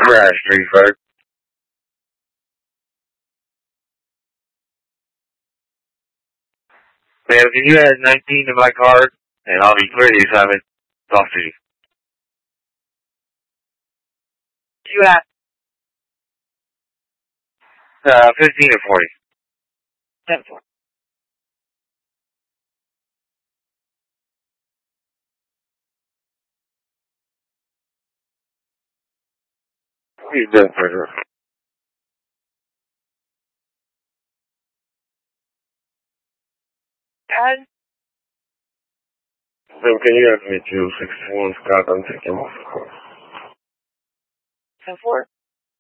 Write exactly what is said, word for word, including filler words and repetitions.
Crash, Street Fighter. Man, can you add nineteen to my card? And I'll be clear to have it. Talk to you. You have Uh, fifteen or forty. ten four. He's done for sure. Add So can you ask me two sixty-one Scott? I'm taking off. ten four.